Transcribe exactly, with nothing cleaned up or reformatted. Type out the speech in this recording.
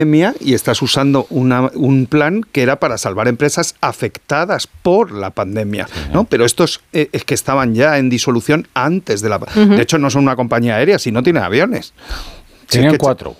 y estás usando una, un plan que era para salvar empresas afectadas por la pandemia, ¿no? Pero estos eh, es que estaban ya en disolución antes de la... Uh-huh. De hecho, no son una compañía aérea, sino tienen aviones. Tenían cuatro.